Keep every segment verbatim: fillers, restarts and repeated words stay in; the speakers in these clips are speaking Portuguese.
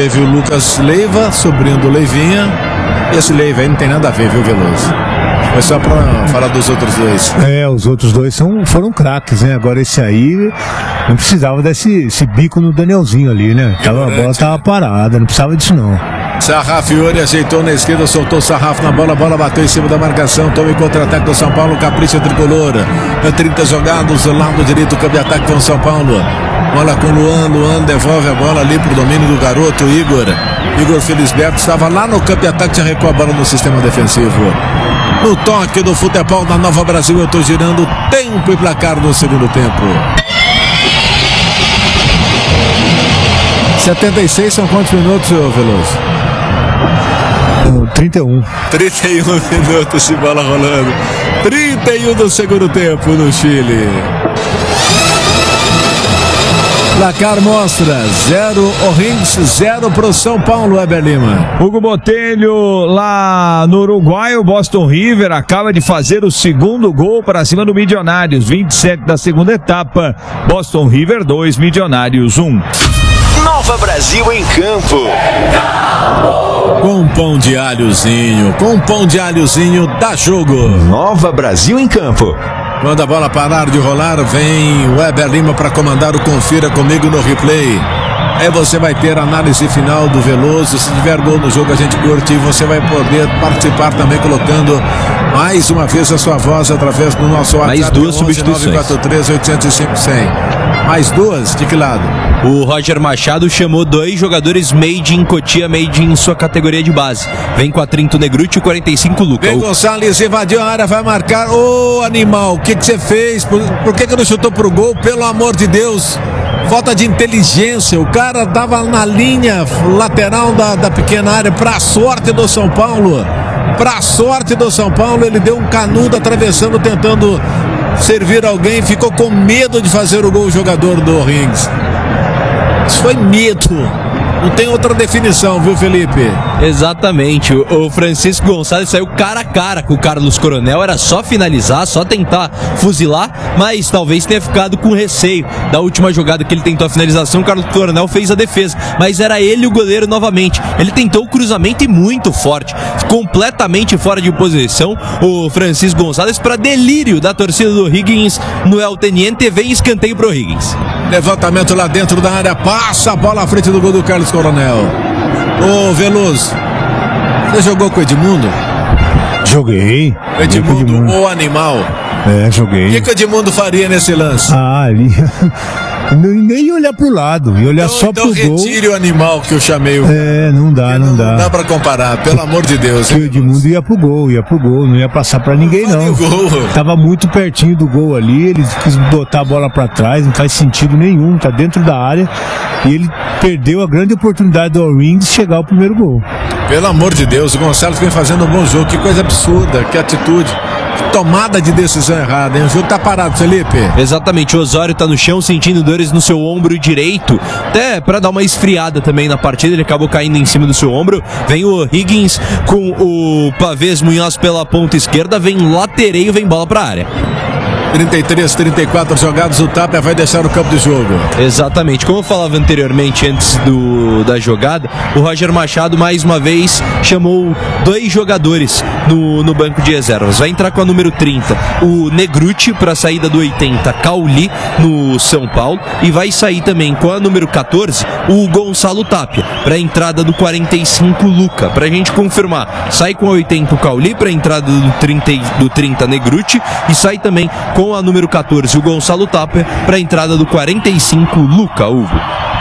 teve o Lucas Leiva, sobrinho do Leivinha. E esse Leiva aí não tem nada a ver, viu, Veloso? Foi só pra falar dos outros dois. É, os outros dois são, foram craques, né? Agora esse aí não precisava desse esse bico no Danielzinho ali, né? Tava, a bola tava parada, não precisava disso não. Sarrafo Iori ajeitou na esquerda, soltou o Sarrafo na bola, a bola bateu em cima da marcação, toma em contra-ataque do São Paulo, capricha tricolor. É trinta jogados, lado direito, campo de ataque com o São Paulo. Bola com o Luan, Luan devolve a bola ali pro domínio do garoto Igor. Igor Felisberto estava lá no campo de ataque, já recuou a bola no sistema defensivo. No toque do futebol da Nova Brasil, eu tô girando tempo e placar no segundo tempo. setenta e seis são quantos minutos, seu Veloso? trinta e um. trinta e um minutos de bola rolando. trinta e um do segundo tempo no Chile. Placar mostra zero O'Higgins, zero pro São Paulo, Weber Lima. Hugo Botelho, lá no Uruguai, o Boston River acaba de fazer o segundo gol para cima do Milionários. vinte e sete da segunda etapa. Boston River dois, Milionários um. Nova Brasil em campo. Com pão de alhozinho, com pão de alhozinho dá jogo. Nova Brasil em campo. Quando a bola parar de rolar, vem Weber Lima para comandar o Confira Comigo no replay. Aí você vai ter a análise final do Veloso. Se tiver gol no jogo, a gente curte. E você vai poder participar também colocando mais uma vez a sua voz através do nosso WhatsApp. Mais duas substituições. nove quatro três, oito zero cinco, cem. Mais duas? De que lado? O Roger Machado chamou dois jogadores made in Cotia, made in sua categoria de base. Vem com a trinta Negruti e o quarenta e cinco Luca. Vem Gonçalves, invadiu a área, vai marcar. Ô, animal, o que que você fez? Por, por que que não chutou pro gol? Pelo amor de Deus. Falta de inteligência. O cara tava na linha lateral da, da pequena área. Pra sorte do São Paulo. Pra sorte do São Paulo, ele deu um canudo atravessando, tentando servir alguém. Ficou com medo de fazer o gol o jogador do Rings. Isso foi medo. Não tem outra definição, viu, Felipe? Exatamente. O, o Francisco Gonçalves saiu cara a cara com o Carlos Coronel. Era só finalizar, só tentar fuzilar, mas talvez tenha ficado com receio da última jogada que ele tentou a finalização. O Carlos Coronel fez a defesa, mas era ele o goleiro novamente. Ele tentou o cruzamento e muito forte, completamente fora de posição. O Francisco Gonçalves, para delírio da torcida do Higgins no El Teniente, vem escanteio pro Higgins. Levantamento lá dentro da área, passa a bola à frente do gol do Carlos Coronel. Ô Veloso, você jogou com o Edmundo? Joguei. Edmundo, Edmundo. o animal. É, joguei. O que, que o Edmundo faria nesse lance? Ah, ele nem olhar pro lado, ia olhar então, só então pro gol. retire o animal que eu chamei. O... É, não dá, não, não dá. Não dá pra comparar, pelo amor de Deus. O Edmundo ia pro gol, ia pro gol, não ia passar pra ninguém não. não. Gol. Tava muito pertinho do gol ali, ele quis botar a bola pra trás, não faz sentido nenhum, tá dentro da área. E ele perdeu a grande oportunidade do All-Rings de chegar ao primeiro gol. Pelo amor de Deus, o Gonçalves vem fazendo um bom jogo, que coisa absurda, que atitude. Tomada de decisão errada, hein? O jogo tá parado, Felipe. Exatamente, o Osório tá no chão sentindo dores no seu ombro direito, até pra dar uma esfriada também na partida, ele acabou caindo em cima do seu ombro. Vem o Higgins com o Pavês Munhoz pela ponta esquerda, vem latereio, vem bola pra área. trinta e três, trinta e quatro jogados, o Tapia vai deixar o campo de jogo. Exatamente, como eu falava anteriormente antes do, da jogada, o Roger Machado mais uma vez chamou dois jogadores no, no banco de reservas. Vai entrar com a número trinta o Negruti para a saída do oitenta, Cauli no São Paulo, e vai sair também com a número quatorze o Gonçalo Tapia para a entrada do quarenta e cinco Luca. Pra gente confirmar, sai com a oitenta o Cauli para a entrada do trinta, do trinta Negruti, e sai também com a número quatorze o Gonçalo Tapia para a entrada do quarenta e cinco Luca. Hugo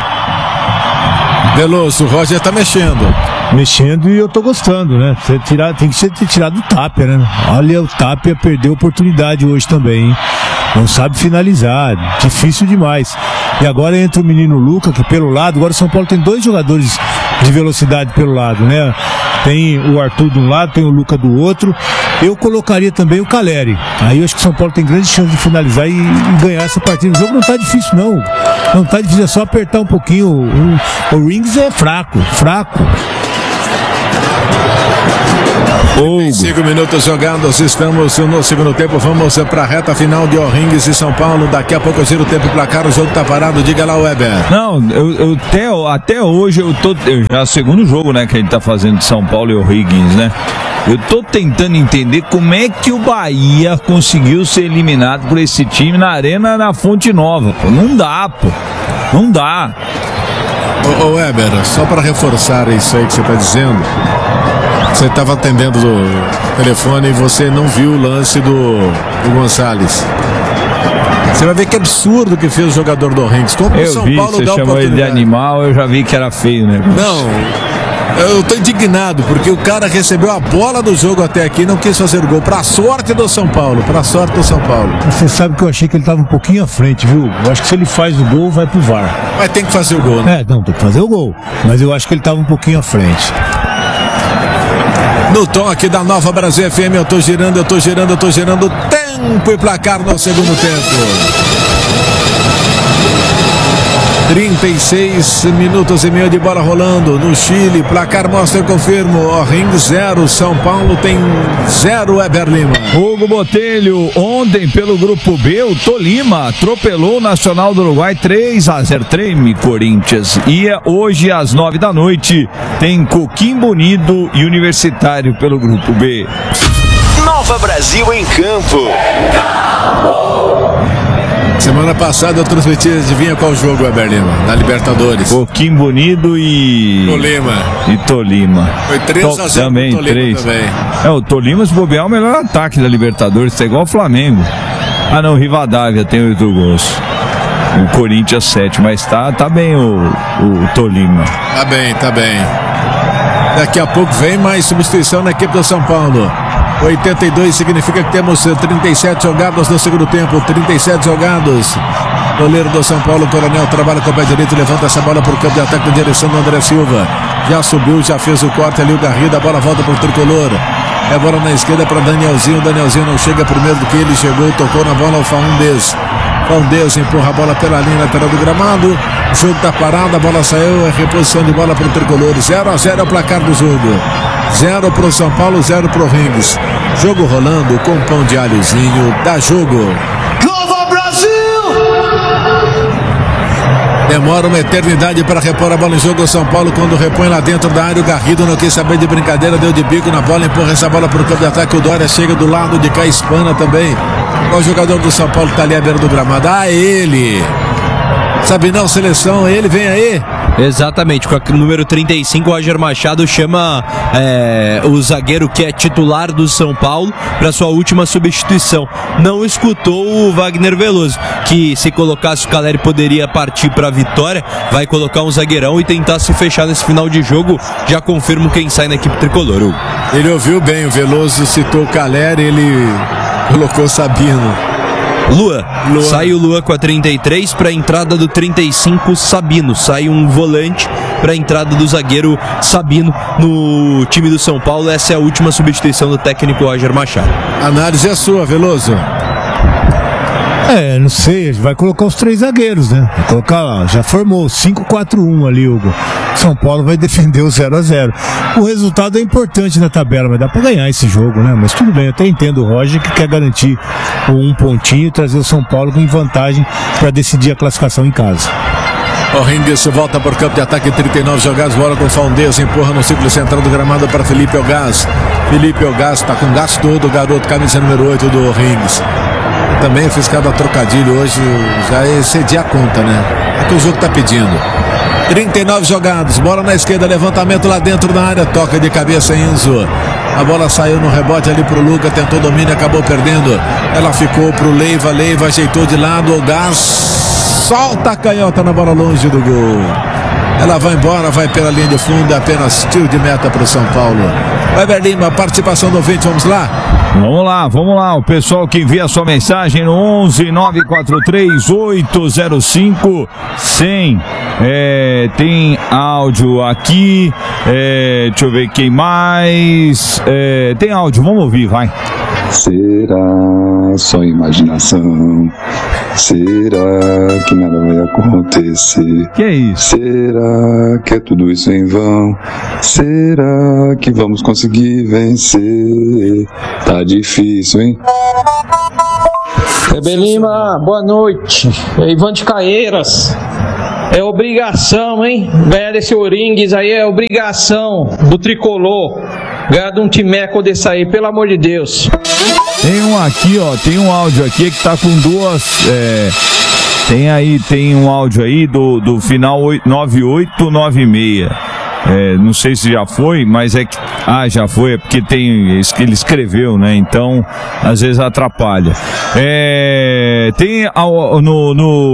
Veloso, o Roger tá mexendo. Mexendo, e eu tô gostando, né? Você tirar, tem que ser ter tirado o Tapia, né? Olha, o Tapia perdeu oportunidade hoje também, hein? Não sabe finalizar, difícil demais. E agora entra o menino Luca, que pelo lado, agora o São Paulo tem dois jogadores de velocidade pelo lado, né? Tem o Arthur de um lado, tem o Luca do outro. Eu colocaria também o Caleri. Aí eu acho que o São Paulo tem grande chance de finalizar e, e ganhar essa partida. O jogo não tá difícil, não. Não tá difícil, é só apertar um pouquinho. O, o Rings é fraco, fraco. cinco minutos jogados, estamos no segundo tempo, vamos para a reta final de O'Rings e São Paulo, daqui a pouco eu giro o tempo e placar, o jogo tá parado, diga lá, Weber. Não, eu, eu até, até hoje eu tô, eu, já é o segundo jogo, né, que a gente tá fazendo de São Paulo e O'Higgins, né? Eu tô tentando entender como é que o Bahia conseguiu ser eliminado por esse time na Arena na Fonte Nova, pô. Não dá, pô. Não dá. Ô, ô Weber, só para reforçar isso aí que você tá dizendo, você estava atendendo o telefone e você não viu o lance do, do Gonçalves. Você vai ver que absurdo que fez o jogador do O'Higgins. Como eu o São vi, Paulo você dá chamou ele de animal, eu já vi que era feio, né? Não, eu tô indignado porque o cara recebeu a bola do jogo até aqui e não quis fazer gol. Pra sorte do São Paulo, pra sorte do São Paulo. Você sabe que eu achei que ele tava um pouquinho à frente, viu? Eu acho que se ele faz o gol, vai pro V A R. Mas tem que fazer o gol, né? É, não, tem que fazer o gol. Mas eu acho que ele tava um pouquinho à frente. No tom aqui da Nova Brasil F M, eu tô girando, eu tô girando, eu tô girando. Tempo e placar no segundo tempo. trinta e seis minutos e meio de bola rolando no Chile. Placar mostra, eu confirmo. O'Higgins zero, São Paulo tem zero, Weber Lima. Hugo Botelho, ontem pelo grupo B, o Tolima atropelou o Nacional do Uruguai três a zero, treme Corinthians. E hoje às nove da noite tem Coquimbo Unido e Universitário pelo grupo B. Nova Brasil em campo. Semana passada eu transmiti, adivinha qual jogo, Weber Lima? Na Libertadores. Coquimbo Unido e... Tolima. E Tolima. Foi três a zero também, Tolima três. também. É, o Tolima, se bobear, é o melhor ataque da Libertadores. É igual o Flamengo. Ah, não, Rivadavia tem oito gols. O Corinthians sete, mas tá, tá bem o, o Tolima. Tá bem, tá bem. Daqui a pouco vem mais substituição na equipe do São Paulo. oitenta e dois significa que temos trinta e sete jogados no segundo tempo. trinta e sete jogados. Goleiro do São Paulo, Coronel, trabalha com o pé direito, levanta essa bola para o campo de ataque na direção do André Silva. Já subiu, já fez o corte ali, o Garrido, a bola volta para o tricolor. É bola na esquerda para Danielzinho. Danielzinho não chega primeiro do que ele chegou, tocou na bola ao Faundes. Faundes empurra a bola pela linha lateral do gramado. O jogo está parado, a bola saiu, é reposição de bola para o tricolor. zero a zero é o placar do jogo. zero para o São Paulo, zero para o O'Higgins. Jogo rolando com pão de alhozinho. Dá jogo. Nova Brasil! Demora uma eternidade para repor a bola em jogo. O São Paulo, quando repõe lá dentro da área, o Garrido não quis saber de brincadeira, deu de bico na bola, empurra essa bola para o campo de ataque. O Dória chega do lado de cá, espana também. Qual jogador do São Paulo está ali à beira do gramado? Ah, ele! Sabe não, seleção, ele vem aí. Exatamente, com o número trinta e cinco, o Roger Machado chama é, o zagueiro que é titular do São Paulo para sua última substituição. Não escutou o Wagner Veloso, que se colocasse o Caleri poderia partir para a vitória, vai colocar um zagueirão e tentar se fechar nesse final de jogo. Já confirmo quem sai na equipe tricolor. Hugo. Ele ouviu bem, o Veloso citou o Caleri, ele colocou Sabino. Lua. Lua. Sai o Lua com a trinta e três para a entrada do trinta e cinco, Sabino. Sai um volante para a entrada do zagueiro Sabino no time do São Paulo. Essa é a última substituição do técnico Roger Machado. A análise é sua, Veloso. É, não sei, vai colocar os três zagueiros, né? Vai colocar lá, já formou cinco quatro um ali, Hugo. São Paulo vai defender o zero a zero. O resultado é importante na tabela, mas dá pra ganhar esse jogo, né? Mas tudo bem, eu até entendo o Roger que quer garantir um pontinho e trazer o São Paulo com vantagem para decidir a classificação em casa. O'Higgins volta por campo de ataque, trinta e nove jogados, bola com Faundes, empurra no círculo central do gramado para Felipe Elgas. Felipe Elgas tá com gás todo, o garoto, camisa número oito do O'Higgins. Também fiz cada trocadilho hoje, já excedi a conta, né? É que o jogo tá pedindo. trinta e nove jogados, bola na esquerda, levantamento lá dentro da área, toca de cabeça Enzo. A bola saiu no rebote ali pro Luca, tentou domínio, acabou perdendo. Ela ficou pro Leiva, Leiva ajeitou de lado, o Gás solta a canhota na bola longe do gol. Ela vai embora, vai pela linha de fundo, apenas tiro de meta pro São Paulo. Weber Lima, participação do ouvinte, vamos lá? Vamos lá, vamos lá. O pessoal que envia sua mensagem no onze nove quatro três oito zero cinco cem. É, tem áudio aqui. É, deixa eu ver quem mais. É, tem áudio, vamos ouvir, vai. Será só imaginação? Será que nada vai acontecer? Que é isso? Será que é tudo isso em vão? Será que vamos conseguir vencer? Tá difícil, hein? Bebê Lima, boa noite. É Ivan de Caeiras. É obrigação, hein? Ganhar desse Oringues aí é obrigação do tricolor. Ganhar de um timeco desse aí, pelo amor de Deus. Tem um aqui, ó, tem um áudio aqui que tá com duas. É, tem aí, tem um áudio aí do, do final nove oito nove seis. É, não sei se já foi, mas é que. Ah, já foi, é porque tem. Ele escreveu, né? Então, às vezes atrapalha. É, tem ao, no,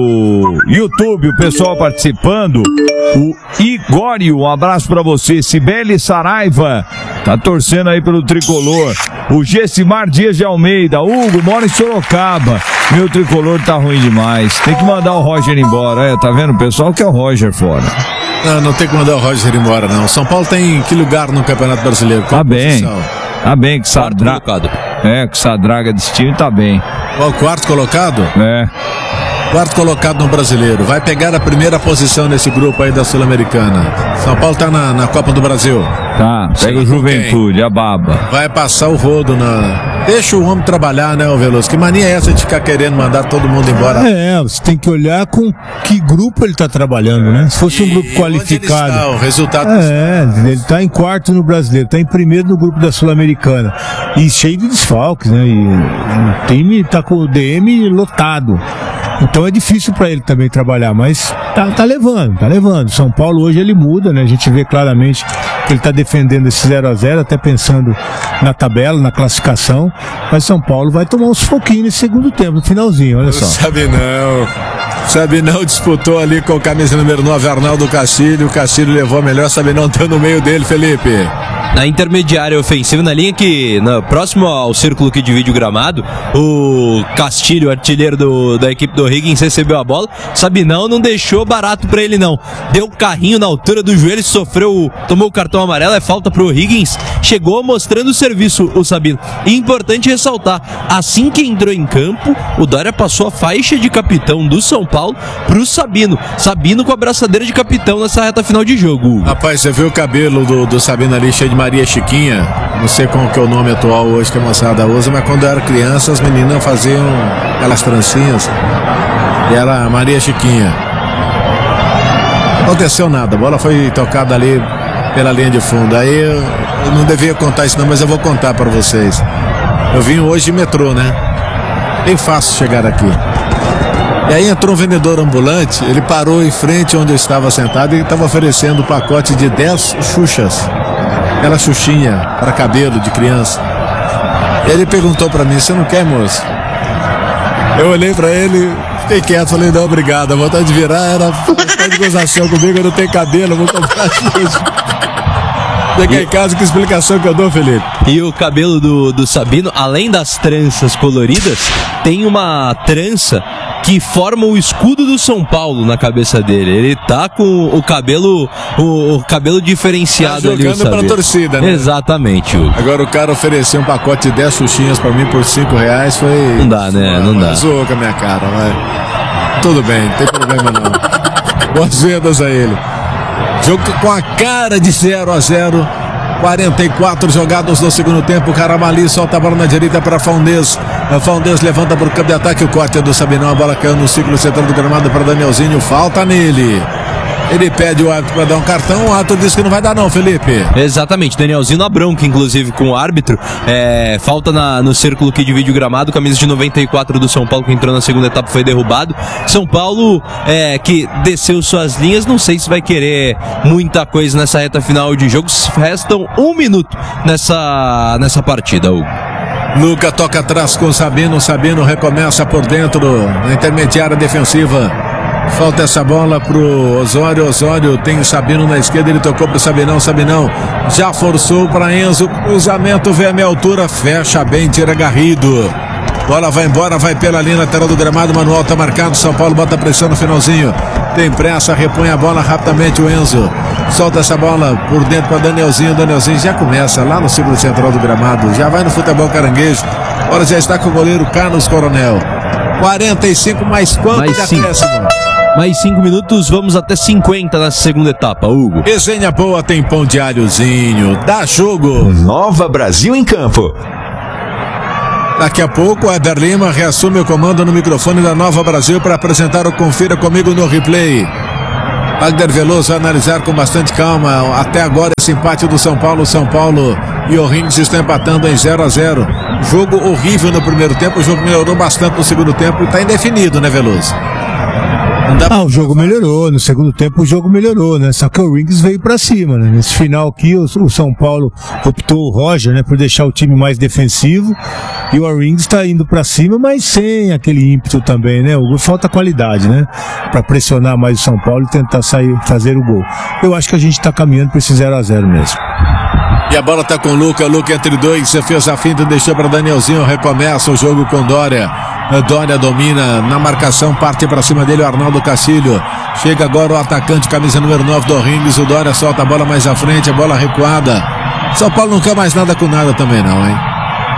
no YouTube o pessoal participando. O Igório, um abraço pra você. Cibele Saraiva, tá torcendo aí pelo tricolor. O Gessimar Dias de Almeida. Hugo, mora em Sorocaba. Meu tricolor tá ruim demais. Tem que mandar o Roger embora. É, tá vendo? O pessoal quer o Roger fora. Não, não tem que mandar o Roger embora, não. São Paulo tem que lugar no Campeonato Brasileiro? Tá bem. Tá bem, que essa draga. É, que essa draga desse time tá bem. O quarto colocado? É. Quarto colocado no Brasileiro. Vai pegar a primeira posição nesse grupo aí da Sul-Americana. São Paulo tá na, na Copa do Brasil. Tá, pega o Juventude, a baba. Vai passar o rodo na... Deixa o homem trabalhar, né, ô Veloso? Que mania é essa de ficar querendo mandar todo mundo embora? É, você tem que olhar com que grupo ele tá trabalhando, né? Se fosse um grupo qualificado. Onde ele está, o resultado. É, ele tá em quarto no Brasileiro, tá em primeiro no grupo da Sul-Americana. E cheio de desfalques, né? E o time tá com o D M lotado. Então é difícil para ele também trabalhar, mas tá, tá levando, tá levando. São Paulo hoje ele muda, né? A gente vê claramente que ele tá defendendo esse zero a zero, até pensando na tabela, na classificação. Mas São Paulo vai tomar uns pouquinhos nesse segundo tempo, no finalzinho, olha só. Sabe não. Sabe não, disputou ali com o camisa número nove, Arnaldo Castilho. O Castilho levou a melhor, sabe não, tá no meio dele, Felipe. Na intermediária ofensiva, na linha que, na, próximo ao círculo que divide o gramado, o Castilho, artilheiro do, da equipe do Higgins, recebeu a bola. Sabinão não deixou barato pra ele, não. Deu carrinho na altura do joelho, sofreu, tomou o cartão amarelo, é falta pro Higgins. Chegou mostrando o serviço, o Sabino. E importante ressaltar, assim que entrou em campo, o Dória passou a faixa de capitão do São Paulo pro Sabino. Sabino com a braçadeira de capitão nessa reta final de jogo. Rapaz, você viu o cabelo do, do Sabino ali cheio de Maria Chiquinha, não sei qual que é o nome atual hoje que a moçada usa, mas quando eu era criança as meninas faziam aquelas trancinhas e era Maria Chiquinha. Não aconteceu nada, a bola foi tocada ali pela linha de fundo. Aí eu, eu não devia contar isso não, mas eu vou contar para vocês. Eu vim hoje de metrô, né? Bem fácil chegar aqui. E aí entrou um vendedor ambulante, ele parou em frente onde eu estava sentado e estava oferecendo um pacote de dez xuxas. Aquela xuxinha para cabelo de criança. Ele perguntou para mim, você não quer, moço? Eu olhei para ele, fiquei quieto, falei, não, obrigado. A vontade de virar era vontade de gozação comigo, eu não tenho cabelo, eu vou comprar xuxa. Cheguei em casa, que explicação que eu dou, Felipe? E o cabelo do, do Sabino, além das tranças coloridas, tem uma trança que forma o escudo do São Paulo na cabeça dele. Ele tá com o cabelo o, o cabelo diferenciado tá ali. Jogando pra torcida, né? Exatamente, Hugo. Agora o cara ofereceu um pacote de dez xuxinhas pra mim por cinco reais, foi... Não dá, né? Não dá. Zoou com a minha cara, vai. Tudo bem, não tem problema não. Boas vendas a ele. Jogo com a cara de zero a zero. quarenta e quatro jogados no segundo tempo. Caramali solta a bola na direita para Faldez. Faldez levanta para o campo de ataque. O corte é do Sabinão. A bola caiu no círculo central do gramado para Danielzinho. Falta nele. Ele pede o árbitro para dar um cartão. O árbitro diz que não vai dar não, Felipe. Exatamente, Danielzinho na bronca, inclusive, com o árbitro. É, falta na, no círculo que divide o gramado. Camisa de noventa e quatro do São Paulo, que entrou na segunda etapa, foi derrubado. São Paulo, é, que desceu suas linhas. Não sei se vai querer muita coisa nessa reta final de jogo. Restam um minuto nessa, nessa partida, Hugo. Luca toca atrás com o Sabino. Sabino recomeça por dentro na intermediária defensiva. Falta essa bola pro Osório. Osório tem o Sabino na esquerda. Ele tocou pro Sabinão. Sabinão já forçou para Enzo. Cruzamento vem a minha altura. Fecha bem, tira Garrido. Bola vai embora, vai pela linha lateral do gramado. Manuel tá marcado. São Paulo bota pressão no finalzinho. Tem pressa, repõe a bola rapidamente o Enzo. Solta essa bola por dentro para Danielzinho. Danielzinho já começa lá no círculo central do gramado. Já vai no futebol caranguejo. Agora já está com o goleiro Carlos Coronel. quarenta e cinco mais quanto mais de cinco. acréscimo? Mais cinco minutos, vamos até cinquenta na segunda etapa, Hugo. Resenha boa, tem pão de alhozinho. Dá jogo. Nova Brasil em campo. Daqui a pouco, a Éder Lima reassume o comando no microfone da Nova Brasil para apresentar o Confira Comigo no Replay. Wagner Veloso vai analisar com bastante calma. Até agora esse empate do São Paulo. São Paulo e o Rings estão empatando em zero a zero. Jogo horrível no primeiro tempo. O jogo melhorou bastante no segundo tempo e está indefinido, né, Veloso? Ah, o jogo melhorou, no segundo tempo o jogo melhorou, né? Só que o Rings veio pra cima, né? Nesse final aqui, o, o São Paulo optou o Roger, né? Por deixar o time mais defensivo, e o Rings tá indo pra cima, mas sem aquele ímpeto também, né? O, falta qualidade, né? Pra pressionar mais o São Paulo e tentar sair, fazer o gol. Eu acho que a gente tá caminhando pra esse zero a zero mesmo. E a bola tá com o Luca, Luca entre dois, você fez a finta, deixou para Danielzinho, recomeça o jogo com Dória. Dória domina na marcação, parte para cima dele o Arnaldo Castilho. Chega agora o atacante, camisa número nove do Rings, o Dória solta a bola mais à frente, a bola recuada. São Paulo não quer mais nada com nada também não, hein?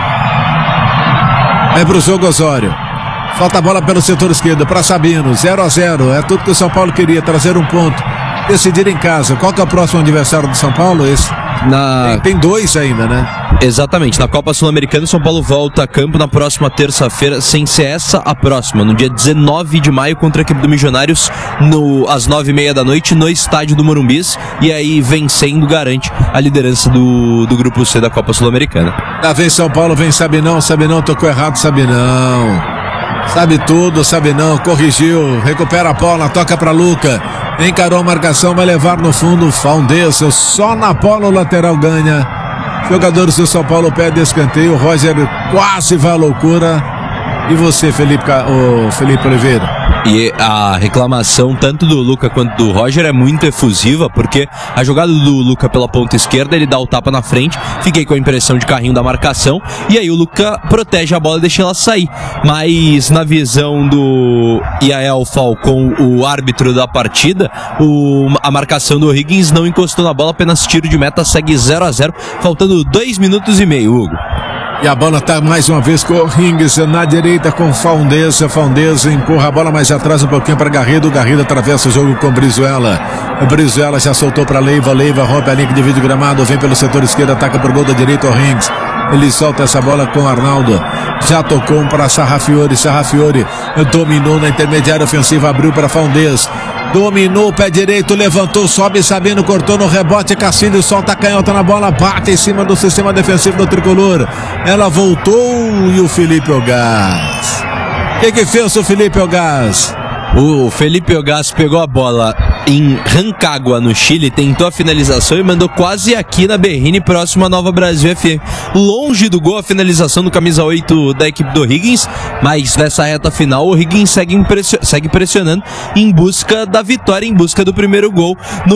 É pro jogo Osório. Falta a bola pelo setor esquerdo para Sabino, zero a zero, é tudo que o São Paulo queria, trazer um ponto. Decidir em casa. Qual que é o próximo adversário do São Paulo? Esse? Na... Tem, tem dois ainda, né? Exatamente, na Copa Sul-Americana o São Paulo volta a campo na próxima terça-feira, sem ser essa a próxima, no dia dezenove de maio contra a equipe do Milionários, no, às nove e meia da noite, no estádio do Morumbis, e aí vencendo garante a liderança do, do Grupo C da Copa Sul-Americana. Lá vem São Paulo, vem Sabinão, Sabinão tocou errado, Sabinão. Sabe tudo, Sabinão, corrigiu, recupera a bola, toca pra Luca, encarou a marcação, vai levar no fundo, Faundês, só na bola o lateral ganha. Jogadores do São Paulo pede escanteio, o Roger quase vai à loucura. E você, Felipe, o Felipe Oliveira? E a reclamação tanto do Luca quanto do Roger é muito efusiva, porque a jogada do Luca pela ponta esquerda, ele dá o tapa na frente, fiquei com a impressão de carrinho da marcação, e aí o Luca protege a bola e deixa ela sair. Mas na visão do Iael Falcon, o árbitro da partida, o, a marcação do Higgins não encostou na bola, apenas tiro de meta, segue zero a zero, faltando dois minutos e meio, Hugo. E a bola tá mais uma vez com o Rings na direita com Faundeza. Faundeza empurra a bola mais atrás um pouquinho para Garrido. Garrido atravessa o jogo com Brizuela. O Brizuela já soltou para Leiva. Leiva rompe a linha de vídeo gramado. Vem pelo setor esquerdo, ataca por gol da direita o Rings. Ele solta essa bola com o Arnaldo. Já tocou um para Sarrafiori. Sarrafiori dominou na intermediária ofensiva. Abriu para Faundeza. Dominou o pé direito, levantou, sobe Sabino, cortou no rebote, Castilho solta a canhota na bola, bate em cima do sistema defensivo do Tricolor. Ela voltou e o Felipe Ogás. O que que fez o Felipe Ogás? O Felipe Ogás pegou a bola em Rancagua, no Chile, tentou a finalização e mandou quase aqui na Berrini, próximo à Nova Brasil F M. Longe do gol a finalização do camisa oito da equipe do Higgins, mas nessa reta final o Higgins segue, impressio- segue pressionando em busca da vitória, em busca do primeiro gol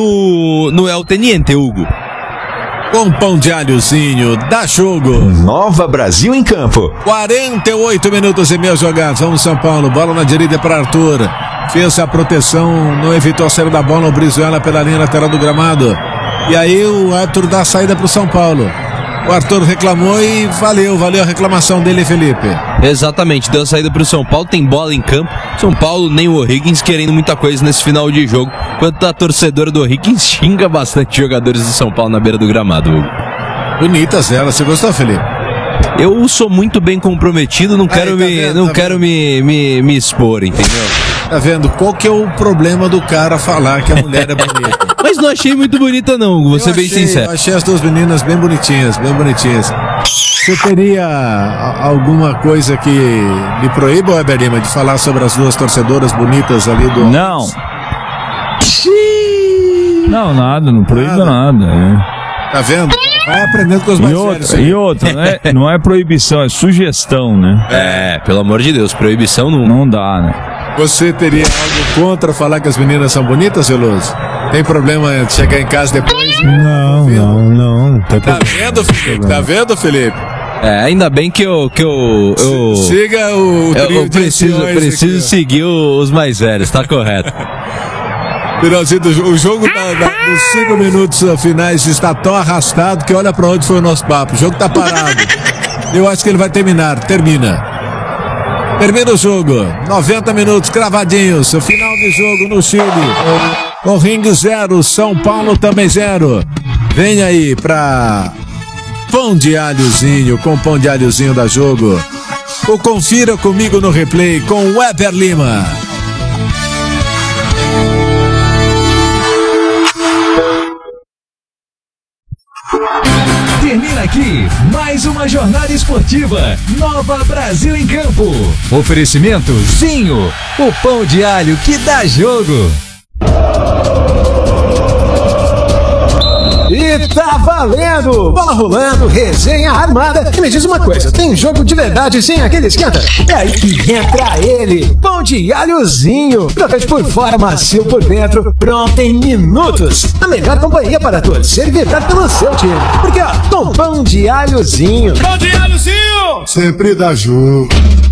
no, no El Teniente, Hugo. Com pão de alhozinho, dá jogo. Nova Brasil em campo. quarenta e oito minutos e meio jogados. Vamos São Paulo, bola na direita para Arthur. Fez a proteção, não evitou a saída da bola, o Brizuela pela linha lateral do gramado. E aí o Arthur dá a saída para o São Paulo. O Arthur reclamou e valeu, valeu a reclamação dele, Felipe. Exatamente, deu a saída para o São Paulo, tem bola em campo. São Paulo, nem o Higgins querendo muita coisa nesse final de jogo. Enquanto a torcedora do Higgins xinga bastante jogadores do São Paulo na beira do gramado, Hugo. Bonitas elas, você gostou, Felipe? Eu sou muito bem comprometido, não quero, Aí, tá me, vendo, não tá quero me, me, me expor, entendeu? Tá vendo? Qual que é o problema do cara falar que a mulher é bonita? Mas não achei muito bonita não, Hugo, vou ser bem achei, sincero. Eu achei as duas meninas bem bonitinhas, bem bonitinhas. Você teria a- alguma coisa que lhe proíba, Weber Lima, de falar sobre as duas torcedoras bonitas ali do... Não. Não, nada, não proíbe Nada. nada. é. Tá vendo? Vai aprendendo com os mais E velhos. outra, aí. e outra não, é, não é proibição, é sugestão, né? É, pelo amor de Deus, proibição não. Não dá, né? Você teria algo contra falar que as meninas são bonitas, Veloso? Tem problema de chegar em casa depois? e- Não, não, não. Não tem Tá problema. vendo, Felipe? Tá vendo, Felipe? É, ainda bem que eu. Que eu, eu Siga o eu, trio eu de preciso, anciões preciso aqui, ó. seguir o- os mais velhos, tá correto. Finalzinho do jo- o jogo da, da, dos cinco minutos finais está tão arrastado que olha pra onde foi o nosso papo. O jogo tá parado. Eu acho que ele vai terminar. Termina. Termina o jogo. noventa minutos cravadinhos. O final de jogo no Chile. Com Ring zero, São Paulo também zero. Vem aí pra Pão de Alhozinho, com Pão de Alhozinho da Jogo. O Confira Comigo no Replay com Weber Lima. Termina aqui mais uma jornada esportiva. Nova Brasil em Campo. Oferecimento Zinho, o pão de alho que dá jogo. E tá valendo! Bola rolando, resenha armada. E me diz uma coisa, tem jogo de verdade sem aquele esquenta? É aí que entra ele, Pão de Alhozinho. Crocante por fora, macio por dentro, pronto em minutos. A melhor companhia para torcer e vibrar pelo seu time. Porque ó, com Pão de Alhozinho. Pão de Alhozinho! Sempre dá jogo.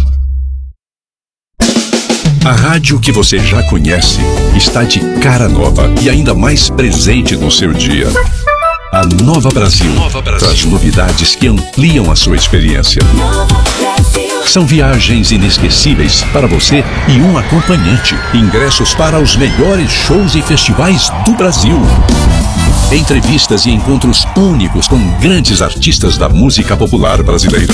A rádio que você já conhece está de cara nova e ainda mais presente no seu dia. A Nova Brasil, Nova Brasil traz novidades que ampliam a sua experiência. São viagens inesquecíveis para você e um acompanhante. Ingressos para os melhores shows e festivais do Brasil. Entrevistas e encontros únicos com grandes artistas da música popular brasileira.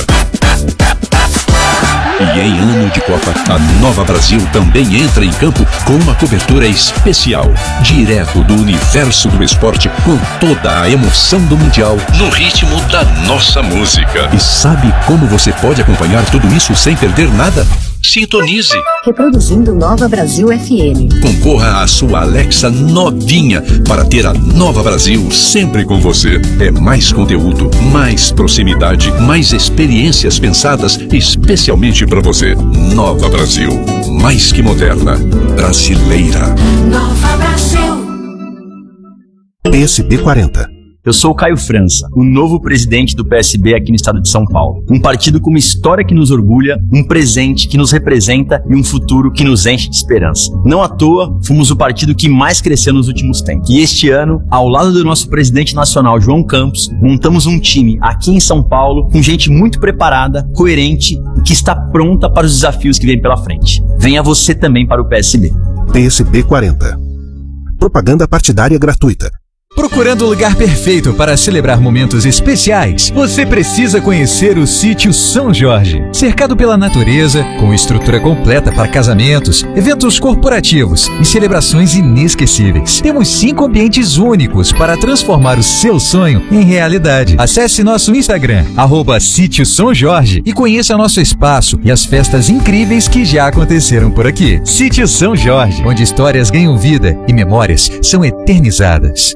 E em ano de Copa, a Nova Brasil também entra em campo com uma cobertura especial, direto do universo do esporte, com toda a emoção do Mundial, no ritmo da nossa música. E sabe como você pode acompanhar tudo isso sem perder nada? Sintonize. Reproduzindo Nova Brasil F M. Concorra à sua Alexa novinha para ter a Nova Brasil sempre com você. É mais conteúdo, mais proximidade, mais experiências pensadas especialmente para você. Nova Brasil, mais que moderna, brasileira. Nova Brasil. P S B quarenta. Eu sou o Caio França, o novo presidente do P S B aqui no estado de São Paulo. Um partido com uma história que nos orgulha, um presente que nos representa e um futuro que nos enche de esperança. Não à toa, fomos o partido que mais cresceu nos últimos tempos. E este ano, ao lado do nosso presidente nacional, João Campos, montamos um time aqui em São Paulo com gente muito preparada, coerente e que está pronta para os desafios que vêm pela frente. Venha você também para o P S B. P S B quarenta. Propaganda partidária gratuita. Procurando o lugar perfeito para celebrar momentos especiais, você precisa conhecer o Sítio São Jorge. Cercado pela natureza, com estrutura completa para casamentos, eventos corporativos e celebrações inesquecíveis. Temos cinco ambientes únicos para transformar o seu sonho em realidade. Acesse nosso Instagram, arroba Sítio São Jorge, e conheça nosso espaço e as festas incríveis que já aconteceram por aqui. Sítio São Jorge, onde histórias ganham vida e memórias são eternizadas.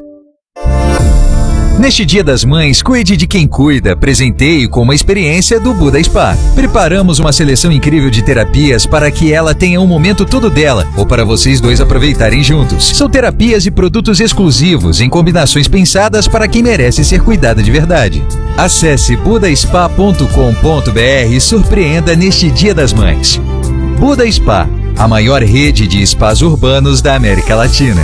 Neste Dia das Mães, cuide de quem cuida. Presenteie com uma experiência do Buda Spa. Preparamos uma seleção incrível de terapias para que ela tenha um momento todo dela, ou para vocês dois aproveitarem juntos. São terapias e produtos exclusivos, em combinações pensadas para quem merece ser cuidada de verdade. Acesse buda spa ponto com ponto b r e surpreenda neste Dia das Mães. Buda Spa, a maior rede de spas urbanos da América Latina.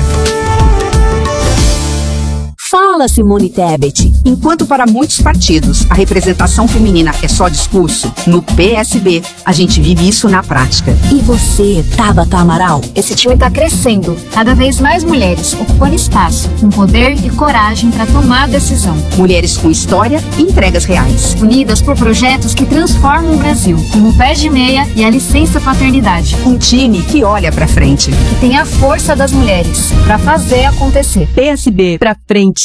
Fala, Simone Tebet. Enquanto para muitos partidos a representação feminina é só discurso, no P S B a gente vive isso na prática. E você, Tabata Amaral? Esse time está crescendo. Cada vez mais mulheres ocupando espaço, com poder e coragem para tomar a decisão. Mulheres com história e entregas reais. Unidas por projetos que transformam o Brasil, como o Pé de Meia e a Licença Paternidade. Um time que olha pra frente. Que tem a força das mulheres para fazer acontecer. P S B pra frente.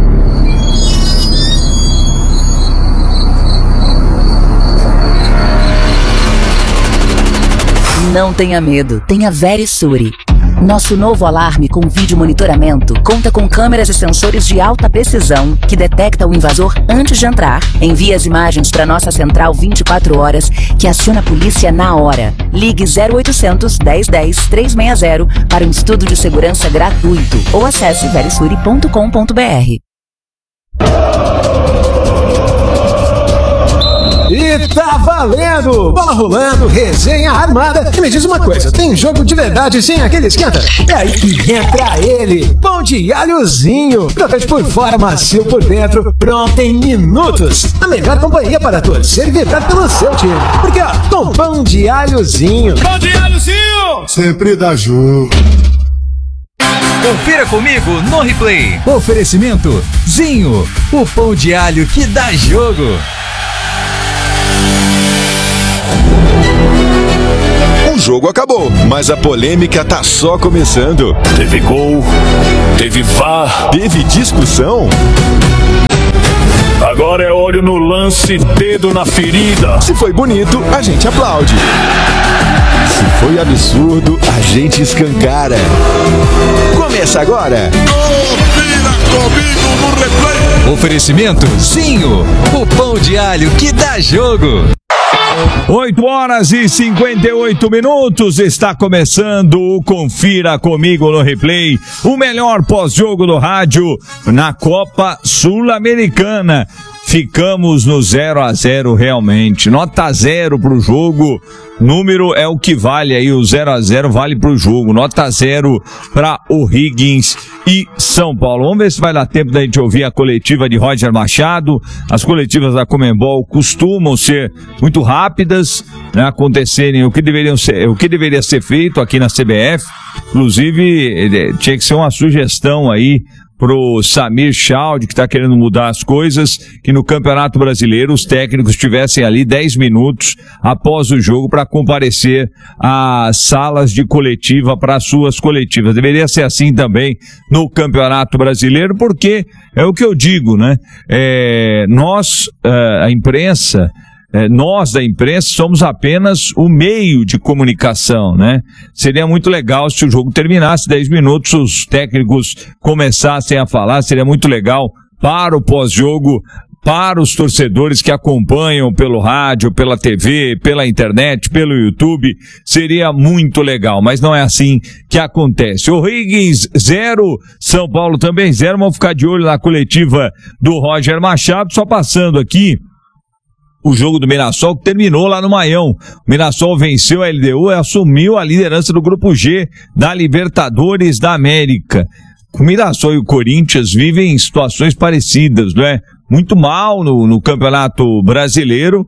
Não tenha medo, tenha Verisure. Nosso novo alarme com vídeo monitoramento conta com câmeras e sensores de alta precisão que detecta o invasor antes de entrar. Envia as imagens para nossa central vinte e quatro horas, que aciona a polícia na hora. Ligue zero oitocentos, dez dez, trezentos e sessenta para um estudo de segurança gratuito ou acesse verisure ponto com ponto b r. E tá valendo! Bola rolando, resenha armada. E me diz uma coisa, tem jogo de verdade sem aquele esquenta? É aí que entra ele, pão de alhozinho. Crocante por fora, macio por dentro, pronto em minutos. A melhor companhia para torcer e vibrar pelo seu time. Porque ó, com pão de alhozinho. Pão de alhozinho! Sempre dá jogo. Confira comigo no replay. Oferecimento Zinho, o pão de alho que dá jogo. O jogo acabou, mas a polêmica tá só começando. Teve gol, teve V A R, teve discussão. Agora é olho no lance, dedo na ferida. Se foi bonito, a gente aplaude. Se foi absurdo, a gente escancara. Começa agora. Confira comigo no replay. Oferecimento Zinho, o pão de alho que dá jogo. oito horas e cinquenta e oito minutos, está começando o Confira Comigo no Replay, o melhor pós-jogo do rádio na Copa Sul-Americana. Ficamos no zero a zero realmente, nota zero pro jogo, número é o que vale aí, o zero a zero vale pro jogo, nota zero para O'Higgins e São Paulo. Vamos ver se vai dar tempo da gente ouvir a coletiva de Roger Machado. As coletivas da Conmebol costumam ser muito rápidas, né, acontecerem o que deveriam ser, o que deveria ser feito aqui na C B F, inclusive tinha que ser uma sugestão aí pro Samir Chaldi, que está querendo mudar as coisas, que no Campeonato Brasileiro os técnicos tivessem ali dez minutos após o jogo para comparecer às salas de coletiva para suas coletivas. Deveria ser assim também no Campeonato Brasileiro, porque é o que eu digo, né? É, nós, a imprensa, É, nós da imprensa somos apenas o meio de comunicação, né? Seria muito legal se o jogo terminasse dez minutos, os técnicos começassem a falar, seria muito legal para o pós-jogo, para os torcedores que acompanham pelo rádio, pela T V, pela internet, pelo YouTube, seria muito legal, mas não é assim que acontece. O'Higgins zero, São Paulo também zero, vamos ficar de olho na coletiva do Roger Machado, só passando aqui o jogo do Mirassol, que terminou lá no Maião. O Mirassol venceu a L D U e assumiu a liderança do Grupo G da Libertadores da América. O Mirassol e o Corinthians vivem em situações parecidas, não é? Muito mal no, no Campeonato Brasileiro,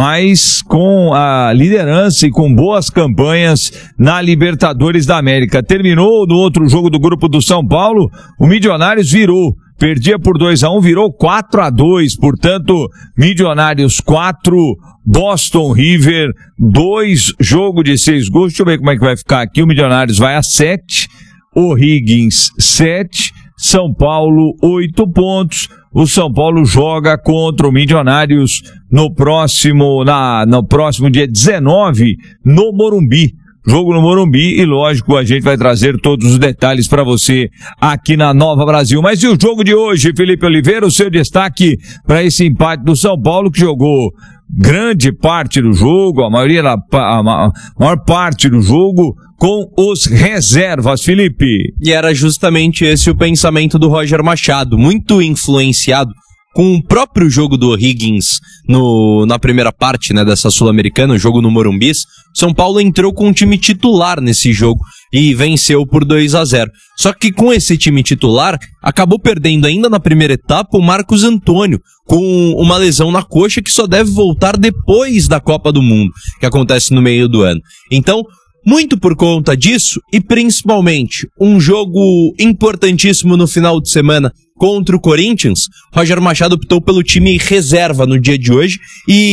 mas com a liderança e com boas campanhas na Libertadores da América. Terminou no outro jogo do Grupo do São Paulo, o Milionários virou. Perdia por dois a um, virou quatro a dois, portanto, Milionários quatro, Boston River dois, jogo de seis gols. Deixa eu ver como é que vai ficar aqui. O Milionários vai a sete, O'Higgins sete, São Paulo oito pontos. O São Paulo joga contra o Milionários no próximo, na, no próximo dia dezenove, no Morumbi. Jogo no Morumbi e, lógico, a gente vai trazer todos os detalhes para você aqui na Nova Brasil. Mas e o jogo de hoje, Felipe Oliveira? O seu destaque para esse empate do São Paulo, que jogou grande parte do jogo, a maioria, a maior parte do jogo com os reservas, Felipe. E era justamente esse o pensamento do Roger Machado, muito influenciado com o próprio jogo do O'Higgins no, na primeira parte, né, dessa Sul-Americana, o jogo no Morumbi. São Paulo entrou com um time titular nesse jogo e venceu por dois a zero. Só que com esse time titular, acabou perdendo ainda na primeira etapa o Marcos Antônio, com uma lesão na coxa que só deve voltar depois da Copa do Mundo, que acontece no meio do ano. Então, muito por conta disso, e principalmente um jogo importantíssimo no final de semana contra o Corinthians, Roger Machado optou pelo time reserva no dia de hoje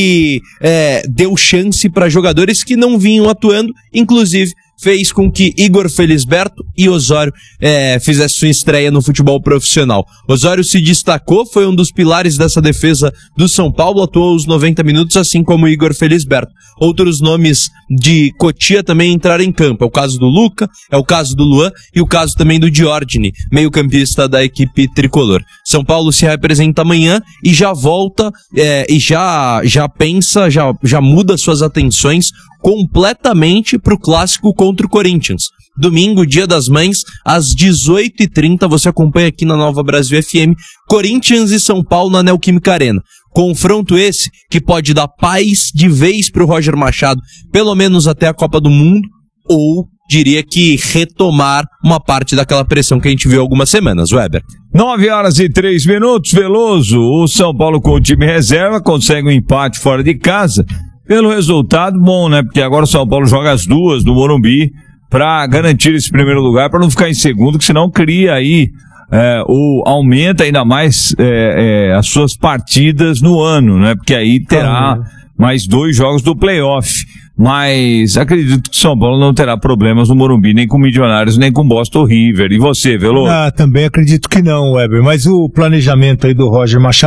e é, deu chance para jogadores que não vinham atuando, inclusive fez com que Igor Felisberto e Osório é, fizessem sua estreia no futebol profissional. Osório se destacou, foi um dos pilares dessa defesa do São Paulo, atuou os noventa minutos, assim como Igor Felisberto. Outros nomes de Cotia também entraram em campo, é o caso do Luca, é o caso do Luan e o caso também do Diordini, meio campista da equipe tricolor. São Paulo se representa amanhã e já volta é, e já, já pensa, já, já muda suas atenções completamente para o clássico contra o Corinthians. Domingo, Dia das Mães, às dezoito e trinta, você acompanha aqui na Nova Brasil F M, Corinthians e São Paulo na Neoquímica Arena. Confronto esse que pode dar paz de vez pro Roger Machado, pelo menos até a Copa do Mundo, ou diria que retomar uma parte daquela pressão que a gente viu há algumas semanas, Weber. nove horas e três minutos, Veloso. O São Paulo com o time reserva consegue um empate fora de casa. Pelo resultado, bom, né? Porque agora o São Paulo joga as duas no Morumbi para garantir esse primeiro lugar, para não ficar em segundo, que senão cria aí, é, ou aumenta ainda mais é, é, as suas partidas no ano, né? Porque aí terá mais dois jogos do playoff. Mas acredito que o São Paulo não terá problemas no Morumbi, nem com Milionários, nem com Boston River. E você, Veloso? Ah, também acredito que não, Weber. Mas o planejamento aí do Roger Machado